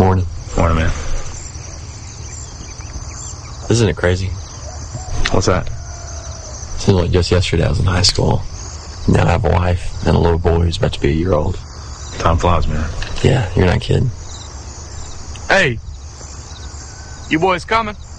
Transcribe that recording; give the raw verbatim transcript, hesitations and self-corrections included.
Morning. Morning, man. Isn't it crazy? What's that? Seems like just yesterday I was in high school. Now I have a wife and a little boy who's about to be a year old. Time flies, man. Yeah, you're not kidding. Hey, you boys coming?